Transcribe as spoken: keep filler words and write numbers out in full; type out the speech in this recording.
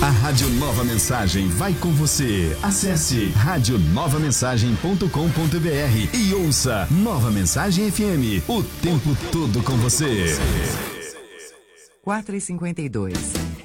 A Rádio Nova Mensagem vai com você. Acesse rádio nova mensagem ponto com ponto br e ouça Nova Mensagem F M, o tempo todo com você. quatro e cinquenta e dois.